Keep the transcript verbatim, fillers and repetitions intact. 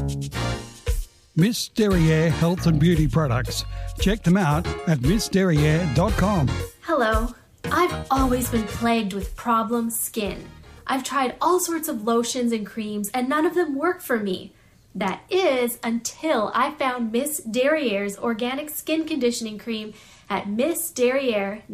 Miss Derriere Health and Beauty Products. Check them out at miss derriere dot com. Hello. I've always been plagued with problem skin. I've tried all sorts of lotions and creams and none of them work for me. That is until I found Miss Derriere's organic skin conditioning cream at miss derriere